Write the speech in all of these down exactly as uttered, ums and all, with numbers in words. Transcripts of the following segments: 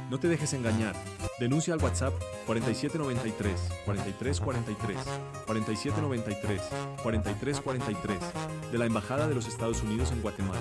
No te dejes engañar. Denuncia al WhatsApp cuarenta y siete noventa y tres, cuarenta y tres cuarenta y tres, cuarenta y siete noventa y tres, cuarenta y tres cuarenta y tres de la Embajada de los Estados Unidos en Guatemala.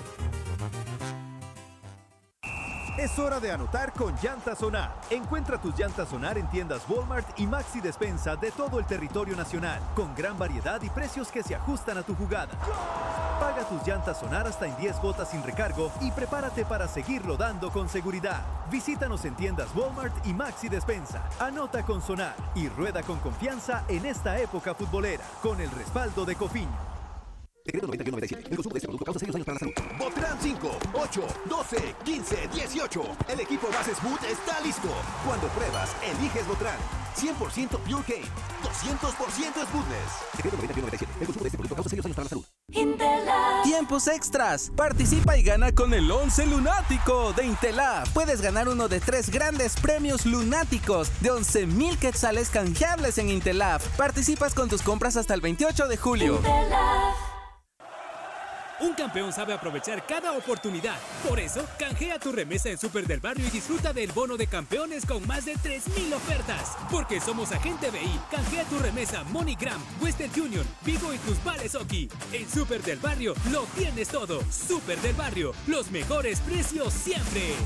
Es hora de anotar con Llantas Sonar. Encuentra tus llantas Sonar en tiendas Walmart y Maxi Despensa de todo el territorio nacional, con gran variedad y precios que se ajustan a tu jugada. Paga tus llantas Sonar hasta en diez cuotas sin recargo y prepárate para seguir rodando con seguridad. Visítanos en tiendas Walmart y Maxi Despensa. Anota con Sonar y rueda con confianza en esta época futbolera, con el respaldo de Cofiño. Decreto noventa y uno noventa y siete. El consumo de este producto causa serios daños para la salud. Botran cinco, ocho, doce, quince, dieciocho. El equipo Base Smooth está listo. Cuando pruebas, eliges Botran. cien por ciento Pure Cane. doscientos por ciento Smoothness. Decreto noventa y uno noventa y siete. El consumo de este producto causa serios daños para la salud. Intelab. Tiempos extras. Participa y gana con el once lunático de Intelab. Puedes ganar uno de tres grandes premios lunáticos de once mil quetzales canjeables en Intelab. Participas con tus compras hasta el veintiocho de julio. Intelab. Un campeón sabe aprovechar cada oportunidad. Por eso, canjea tu remesa en Super del Barrio y disfruta del bono de campeones con más de tres mil ofertas. Porque somos Agente B I. Canjea tu remesa MoneyGram, Western Union, Vigo y tus vales Oki. En Super del Barrio lo tienes todo. Super del Barrio, los mejores precios siempre.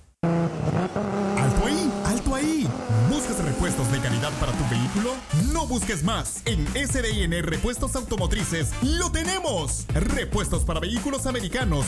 ¡Alto ahí! ¡Alto ahí! ¿Buscas repuestos de calidad para tu vehículo? No busques más. En S D I N Repuestos Automotrices lo tenemos. Repuestos para vehículos americanos,